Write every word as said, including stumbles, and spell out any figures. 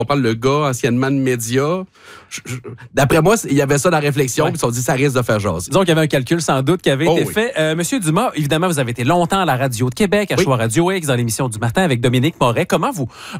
on parle le gars anciennement de médias. Je, je, d'après moi, il y avait ça dans la réflexion, ouais. puis ils se sont dit ça risque de faire jaser. Disons qu'il y avait un calcul sans doute qui avait oh, été oui. fait. Euh, Monsieur Dumas, évidemment, vous avez été longtemps à la radio de Québec, à oui. Choix Radio X, dans l'émission du matin avec Dominique Moret. Comment vous